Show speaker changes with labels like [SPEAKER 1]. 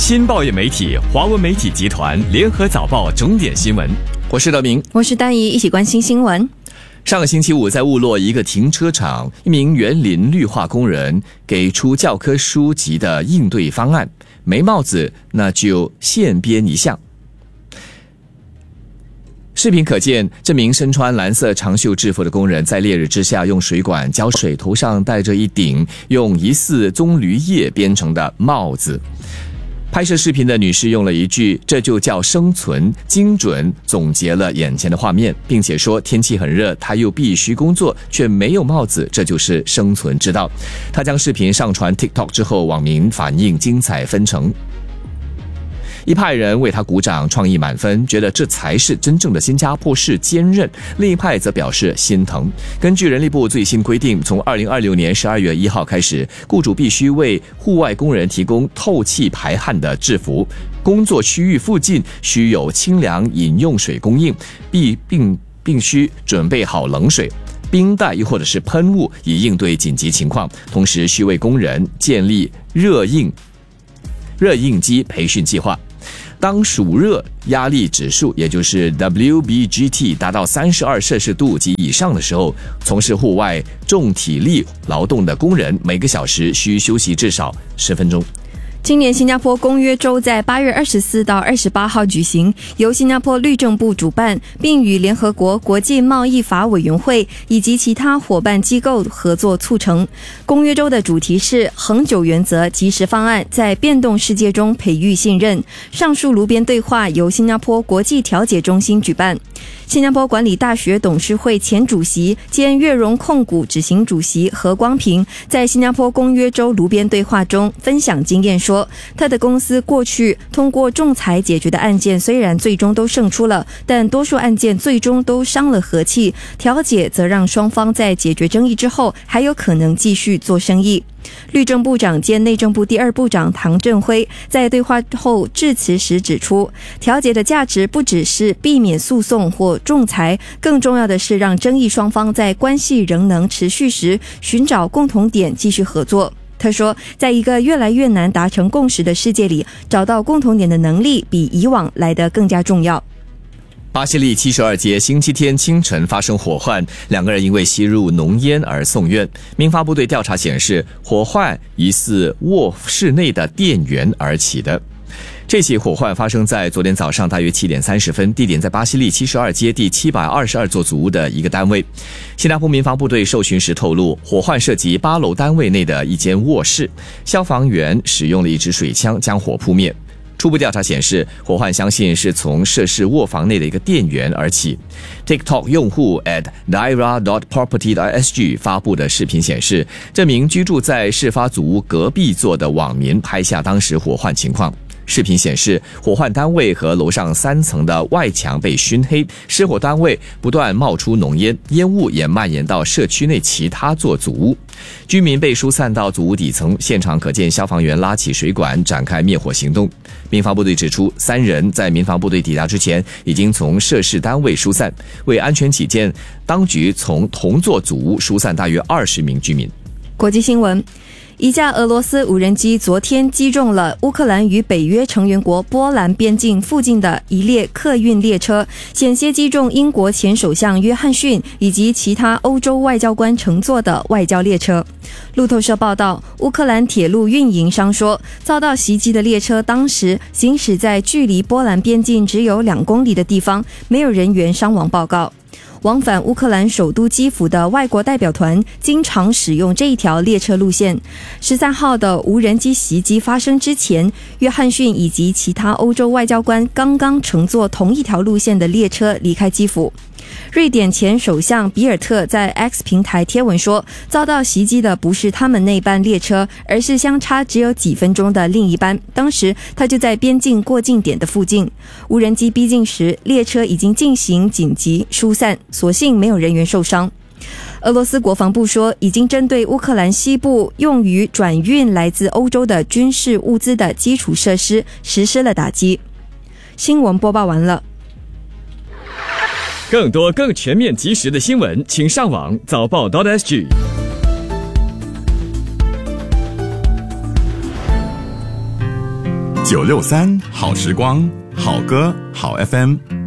[SPEAKER 1] 新报业媒体华文媒体集团联合早报重点新闻，我是德明，
[SPEAKER 2] 我是丹怡，一起关心新闻。
[SPEAKER 1] 上个星期五，在雾洛一个停车场，一名园林绿化工人给出教科书级的应对方案，没帽子那就现编一项。视频可见，这名身穿蓝色长袖制服的工人在烈日之下用水管浇水，头上戴着一顶用疑似棕榈叶编成的帽子。拍摄视频的女士用了一句"这就叫生存"精准总结了眼前的画面，并且说天气很热，她又必须工作，却没有帽子，这就是生存之道。她将视频上传 TikTok 之后，网民反应精彩纷呈。一派人为他鼓掌，创意满分，觉得这才是真正的新加坡式坚韧；另一派则表示心疼。根据人力部最新规定，从2026年12月1号开始，雇主必须为户外工人提供透气排汗的制服，工作区域附近需有清凉饮用水供应，并须准备好冷水、冰袋又或者是喷雾，以应对紧急情况。同时需为工人建立热应机培训计划。当暑热压力指数，也就是 WBGT 达到32摄氏度及以上的时候，从事户外重体力劳动的工人每个小时需休息至少10分钟。
[SPEAKER 2] 今年新加坡公约周在8月24到28号举行，由新加坡律政部主办，并与联合国国际贸易法委员会以及其他伙伴机构合作促成。公约周的主题是恒久原则及时方案，在变动世界中培育信任。上述炉边对话由新加坡国际调解中心举办。新加坡管理大学董事会前主席兼悦荣控股执行主席何光平在新加坡公约周炉边对话中分享经验说，他的公司过去通过仲裁解决的案件虽然最终都胜出了，但多数案件最终都伤了和气，调解则让双方在解决争议之后还有可能继续做生意。律政部长兼内政部第二部长唐振辉在对话后致辞时指出，调解的价值不只是避免诉讼或仲裁，更重要的是让争议双方在关系仍能持续时寻找共同点继续合作。他说，在一个越来越难达成共识的世界里，找到共同点的能力比以往来得更加重要。
[SPEAKER 1] 巴西利72街星期天清晨发生火患，2个人因为吸入浓烟而送院。民防部队调查显示，火患疑似卧室内的电源而起的。这起火患发生在昨天早上大约7点30分，地点在巴西利72街第722座组屋的一个单位。新加坡民防部队受询时透露，火患涉及8楼单位内的一间卧室，消防员使用了一支水枪将火扑灭。初步调查显示，火患相信是从涉事卧房内的一个电源而起。TikTok 用户 @daira.property.sg 发布的视频显示，这名居住在事发组屋隔壁座的网民拍下当时火患情况。视频显示，火患单位和楼上3层的外墙被熏黑，失火单位不断冒出浓烟，烟雾也蔓延到社区内其他座组屋。居民被疏散到组屋底层，现场可见消防员拉起水管展开灭火行动。民防部队指出，3人在民防部队抵达之前已经从涉事单位疏散，为安全起见，当局从同座组屋疏散大约20名居民。
[SPEAKER 2] 国际新闻，一架俄罗斯无人机昨天击中了乌克兰与北约成员国波兰边境附近的一列客运列车，险些击中英国前首相约翰逊以及其他欧洲外交官乘坐的外交列车。路透社报道，乌克兰铁路运营商说，遭到袭击的列车当时行驶在距离波兰边境只有2公里的地方，没有人员伤亡报告。往返乌克兰首都基辅的外国代表团经常使用这一条列车路线。13号的无人机袭击发生之前，约翰逊以及其他欧洲外交官刚刚乘坐同一条路线的列车离开基辅。瑞典前首相比尔特在 X 平台贴文说，遭到袭击的不是他们那班列车，而是相差只有几分钟的另一班，当时他就在边境过境点的附近。无人机逼近时，列车已经进行紧急疏散，所幸没有人员受伤。俄罗斯国防部说，已经针对乌克兰西部用于转运来自欧洲的军事物资的基础设施实施了打击。新闻播报完了。
[SPEAKER 1] 更多更全面及时的新闻，请上网早报 .sg。
[SPEAKER 3] 963好时光，好歌好 FM。